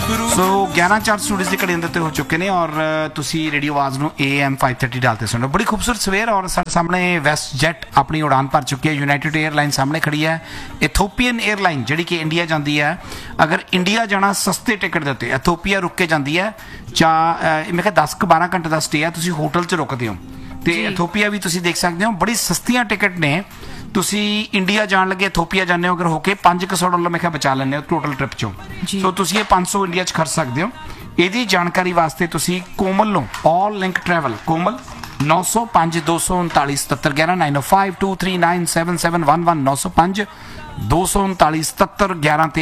ਸੋ 11:04 studio ਦੀ ਘੜੀ ਅੰਦਰ ਤੇ ਹੋ ਚੁੱਕੇ ਨੇ ਔਰ ਤੁਸੀਂ ਰੇਡੀਓ ਆਵਾਜ਼ ਨੂੰ AM 530 ਡਾਲਤੇ ਸੁਣੋ। ਬੜੀ ਖੂਬਸੂਰਤ ਸਵੇਰ ਔਰ ਸਾਡੇ ਸਾਹਮਣੇ ਵੈਸਟ ਜੈਟ ਆਪਣੀ ਉਡਾਨ ਭਰ ਚੁੱਕੀ ਹੈ। ਯੂਨਾਈਟਿਡ 에ਅਰਲਾਈਨ ਸਾਹਮਣੇ ਖੜੀ ਹੈ। ਇਥੋਪੀਅਨ 에ਅਰਲਾਈਨ ਜਿਹੜੀ ਕਿ ਇੰਡੀਆ ਜਾਂਦੀ ਹੈ, ਅਗਰ ਇੰਡੀਆ ਜਾਣਾ ਸਸਤੇ ਟਿਕਟ ਦੇ ਉੱਤੇ ਇਥੋਪੀਆ ਰੁਕ ਕੇ ਜਾਂਦੀ ਹੈ। ਜਾਂ ਮੈਂ ਕਿਹਾ 10-12 ਘੰਟੇ ਦਾ ਸਟੇ ਹੈ, ਤੁਸੀਂ ਹੋਟਲ 'ਚ ਰੁਕਦੇ ਹੋ ਤੇ ਇਥੋਪੀਆ ਵੀ ਤੁਸੀਂ ਦੇਖ ਸਕਦੇ ਹੋ। ਬੜੀ ਸਸਤੀਆਂ ਟਿਕਟ ਨੇ। ਤੁਸੀਂ ਇੰਡੀਆ ਜਾਣ ਲੱਗੇ ਇਥੋਪੀਆ ਜਾਂਦੇ ਹੋ, ਅਗਰ ਹੋ ਕੇ $500 ਮੈਂ ਕਿਹਾ ਬਚਾ ਲੈਂਦੇ ਹੋ ਟੋਟਲ ਟ੍ਰਿਪ 'ਚੋਂ। ਸੋ ਤੁਸੀਂ ਇਹ 500 ਇੰਡੀਆ 'ਚ ਖਰਚ ਸਕਦੇ ਹੋ। ਇਹਦੀ ਜਾਣਕਾਰੀ ਵਾਸਤੇ ਤੁਸੀਂ ਕੋਮਲ ਨੂੰ ਆਲ ਲਿੰਕ ਟਰੈਵਲ ਕੋਮਲ 905 239 7711 905 239 7711 905 239 7711 ਤੇ